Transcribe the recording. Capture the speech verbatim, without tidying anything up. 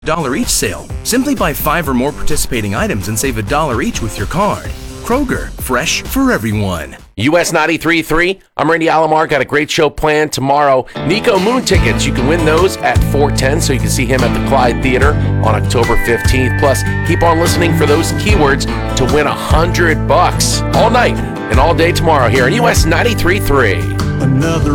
dollar each sale. Simply buy five or more participating items and save a dollar each with your card. Kroger, fresh for everyone. U S ninety-three point three, I'm Randy Alomar. Got a great show planned tomorrow. Nico Moon tickets, you can win those at four ten, so you can see him at the Clyde Theater on October fifteenth. Plus, keep on listening for those keywords to win one hundred bucks all night and all day tomorrow here on U S ninety-three point three. Another